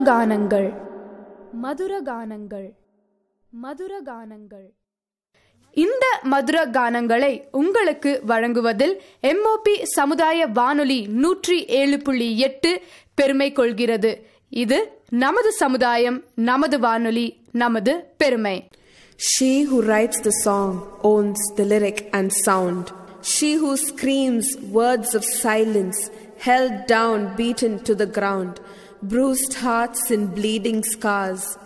கானங்கள் மதுர கானங்கள் மதுர கானங்கள். இந்த மதுர கானங்களை உங்களுக்கு வழங்குவதில் எம்ஓபி சமுதாய வானொலி 107.8 பெருமை கொள்கிறது. இது நமது சமுதாயம், நமது வானொலி, நமது பெருமை. She who writes the song owns the lyric and sound. She who screams words of silence, held down, beaten to the ground, bruised hearts and bleeding scars.